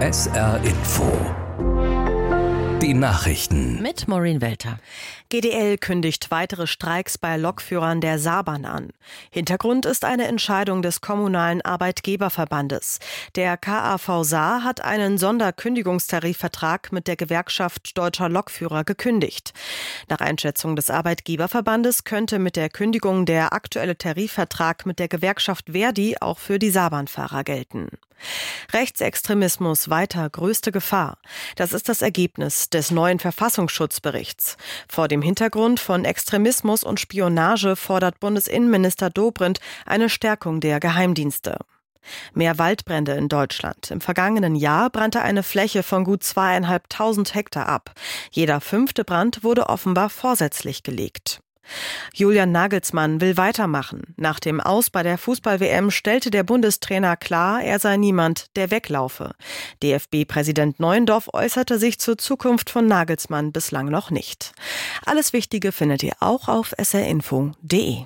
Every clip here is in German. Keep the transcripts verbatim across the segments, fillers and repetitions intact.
S R Info. Die Nachrichten mit Maureen Welter. G D L kündigt weitere Streiks bei Lokführern der Saarbahn an. Hintergrund ist eine Entscheidung des Kommunalen Arbeitgeberverbandes. Der K A V Saar hat einen Sonderkündigungstarifvertrag mit der Gewerkschaft Deutscher Lokführer gekündigt. Nach Einschätzung des Arbeitgeberverbandes könnte mit der Kündigung der aktuelle Tarifvertrag mit der Gewerkschaft Verdi auch für die Saarbahnfahrer gelten. Rechtsextremismus weiter größte Gefahr. Das ist das Ergebnis des neuen Verfassungsschutzberichts. Vor dem Hintergrund von Extremismus und Spionage fordert Bundesinnenminister Dobrindt eine Stärkung der Geheimdienste. Mehr Waldbrände in Deutschland. Im vergangenen Jahr brannte eine Fläche von gut zweieinhalbtausend Hektar ab. Jeder fünfte Brand wurde offenbar vorsätzlich gelegt. Julian Nagelsmann will weitermachen. Nach dem Aus bei der Fußball-W M stellte der Bundestrainer klar, er sei niemand, der weglaufe. D F B-Präsident Neuendorf äußerte sich zur Zukunft von Nagelsmann bislang noch nicht. Alles Wichtige findet ihr auch auf s r info punkt d e.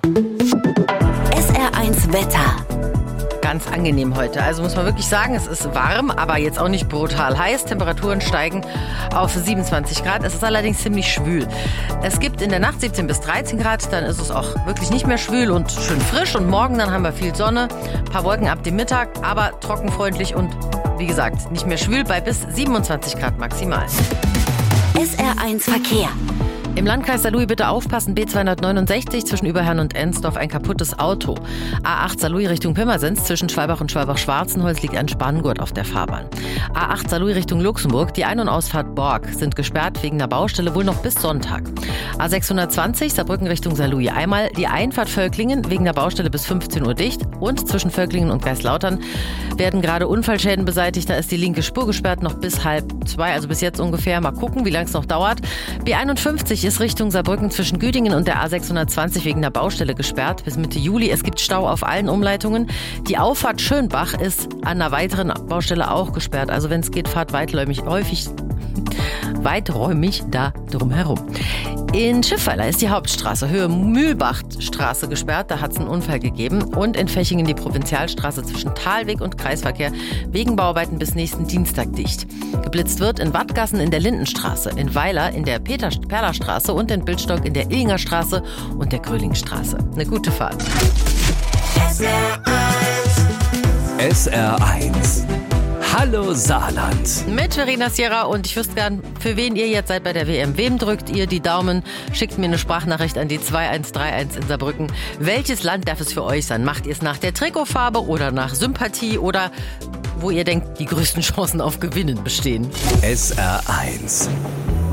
S R eins Wetter. Ganz angenehm heute. Also muss man wirklich sagen, es ist warm, aber jetzt auch nicht brutal heiß. Temperaturen steigen auf siebenundzwanzig Grad. Es ist allerdings ziemlich schwül. Es gibt in der Nacht siebzehn bis dreizehn Grad. Dann ist es auch wirklich nicht mehr schwül und schön frisch. Und morgen dann haben wir viel Sonne, ein paar Wolken ab dem Mittag, aber trockenfreundlich und wie gesagt, nicht mehr schwül bei bis siebenundzwanzig Grad maximal. S R eins Verkehr. Im Landkreis Saarlouis bitte aufpassen, B zweihundertneunundsechzig zwischen Überherrn und Ensdorf ein kaputtes Auto. A acht Saarlouis Richtung Pirmasens zwischen Schwalbach und Schwalbach-Schwarzenholz liegt ein Spanngurt auf der Fahrbahn. A acht Saarlouis Richtung Luxemburg, die Ein- und Ausfahrt Borg sind gesperrt wegen einer Baustelle, wohl noch bis Sonntag. A sechshundertzwanzig Saarbrücken Richtung Saarlouis einmal die Einfahrt Völklingen wegen der Baustelle bis fünfzehn Uhr dicht und zwischen Völklingen und Geislautern werden gerade Unfallschäden beseitigt. Da ist die linke Spur gesperrt noch bis halb zwei, also bis jetzt ungefähr. Mal gucken, wie lange es noch dauert. B einundfünfzig ist Richtung Saarbrücken zwischen Güdingen und der A sechshundertzwanzig wegen der Baustelle gesperrt bis Mitte Juli. Es gibt Stau auf allen Umleitungen. Die Auffahrt Schönbach ist an einer weiteren Baustelle auch gesperrt. Also wenn es geht, fahrt weitläufig, häufig, weiträumig da drum herum. In Schiffweiler ist die Hauptstraße Höhe Mühlbachstraße gesperrt. Da hat es einen Unfall gegeben. Und in Fechingen die Provinzialstraße zwischen Talweg und Kreisverkehr wegen Bauarbeiten bis nächsten Dienstag dicht. Geblitzt wird in Wattgassen in der Lindenstraße, in Weiler in der Peter Perlerstraße und in Bildstock in der Illinger Straße und der Grölingstraße. Eine gute Fahrt. S R eins. S R eins. Hallo Saarland. Mit Verena Sierra und ich wüsste gern, für wen ihr jetzt seid bei der W M. Wem drückt ihr die Daumen? Schickt mir eine Sprachnachricht an die zwei eins drei eins in Saarbrücken. Welches Land darf es für euch sein? Macht ihr es nach der Trikotfarbe oder nach Sympathie oder wo ihr denkt, die größten Chancen auf Gewinnen bestehen? S R eins.